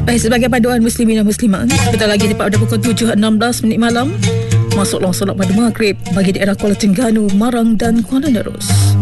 Baik, sebagai panduan muslimin dan muslimat, kita lagi tepat pada pukul 7.16 malam. Masuklah solat pada maghrib bagi daerah Kuala Terengganu, Marang dan Kuala Nerus.